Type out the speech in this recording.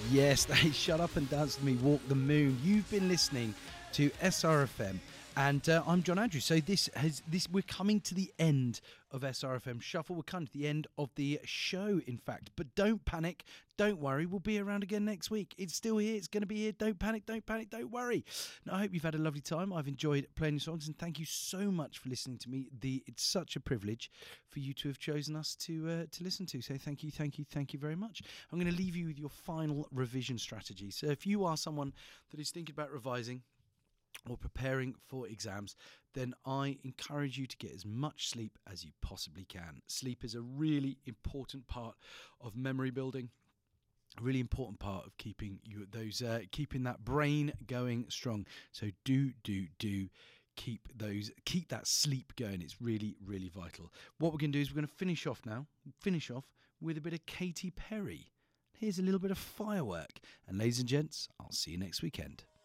Yes, they Shut Up and Dance With Me, Walk the Moon. You've been listening to SRFM, and I'm John Andrews. So we're coming to the end of SRFM Shuffle. We're coming to the end of the show, in fact. But don't panic, don't worry. We'll be around again next week. It's still here. It's going to be here. Don't panic, don't worry. Now, I hope you've had a lovely time. I've enjoyed playing your songs, and thank you so much for listening to me. It's such a privilege for you to have chosen us to listen to. So thank you very much. I'm going to leave you with your final revision strategy. So if you are someone that is thinking about revising or preparing for exams, then I encourage you to get as much sleep as you possibly can. Sleep is a really important part of memory building, a really important part of keeping keeping that brain going strong. So do keep that sleep going. It's really, really vital. What we're going to do is we're going to finish off with a bit of Katy Perry. Here's a little bit of Firework. And ladies and gents, I'll see you next weekend.